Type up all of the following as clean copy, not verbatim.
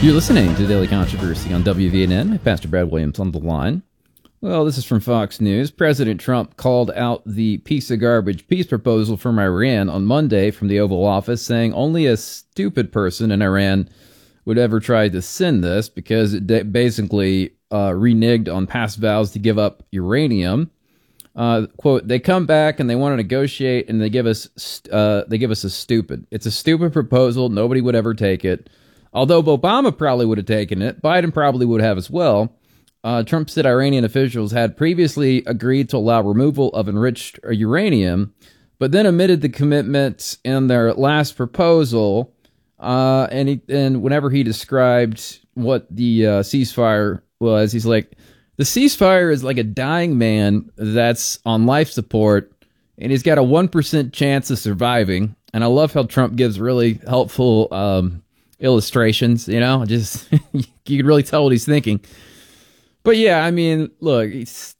You're listening to Daily Controversy on WVNN. Pastor Brad Williams on the line. Well, this is from Fox News. President Trump called out the piece of garbage peace proposal from Iran on Monday from the Oval Office, saying only a stupid person in Iran would ever try to send this because it basically reneged on past vows to give up uranium. Quote, they come back and they want to negotiate and they give us a stupid. It's a stupid proposal. Nobody would ever take it. Although Obama probably would have taken it, Biden probably would have as well. Trump said Iranian officials had previously agreed to allow removal of enriched uranium, but then omitted the commitment in their last proposal. And whenever he described what the ceasefire was, he's like, the ceasefire is like a dying man that's on life support, and he's got a 1% chance of surviving. And I love how Trump gives really helpful illustrations, just you can really tell what he's thinking. But yeah, I mean, look, this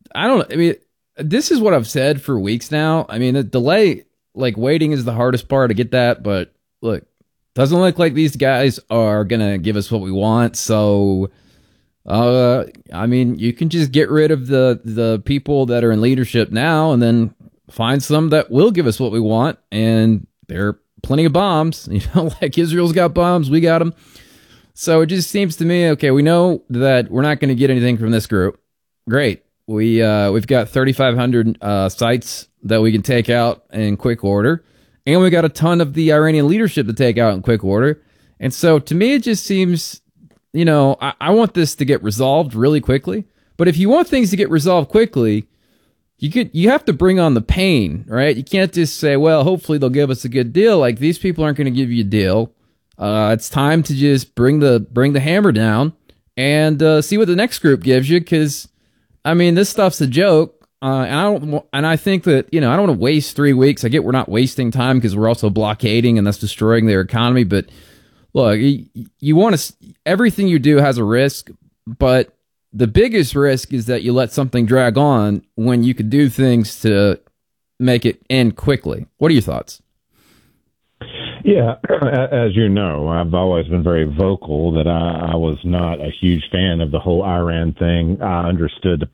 is what I've said for weeks now. I mean, the delay, like waiting is the hardest part to get that. But look, doesn't look like these guys are going to give us what we want. So, I mean, you can just get rid of the people that are in leadership now and then find some that will give us what we want. And they're plenty of bombs, like Israel's got bombs, we got them. So it just seems to me, okay, we know that we're not going to get anything from this group. Great. We've got 3,500 sites that we can take out in quick order, and we got a ton of the Iranian leadership to take out in quick order. And so to me, it just seems, I want this to get resolved really quickly. But if you want things to get resolved quickly, you have to bring on the pain, right? You can't just say, well, hopefully they'll give us a good deal. Like, these people aren't going to give you a deal. It's time to just bring the hammer down and see what the next group gives you. Because, I mean, this stuff's a joke. And I think that, I don't want to waste 3 weeks. I get we're not wasting time because we're also blockading and that's destroying their economy. But look, you want to, everything you do has a risk, but the biggest risk is that you let something drag on when you could do things to make it end quickly. What are your thoughts? Yeah, as you know, I've always been very vocal that I was not a huge fan of the whole Iran thing. I understood the